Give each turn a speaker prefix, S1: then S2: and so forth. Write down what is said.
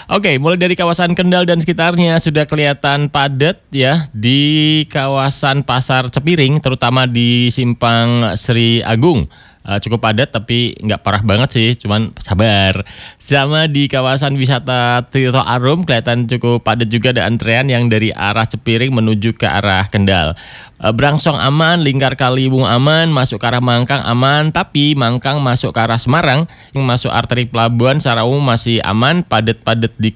S1: Oke, mulai dari kawasan Kendal dan sekitarnya sudah kelihatan padat ya di kawasan Pasar Cepiring, terutama di Simpang Sri Agung. Cukup padat tapi nggak parah banget sih, cuman sabar. Sama di kawasan wisata Tirto Arum kelihatan cukup padat juga, ada antrean yang dari arah Cepiring menuju ke arah Kendal. Brangsong aman, Lingkar Kaliwung aman, masuk ke arah Mangkang aman, tapi Mangkang masuk ke arah Semarang, yang masuk arteri pelabuhan secara umum masih aman, padat-padat di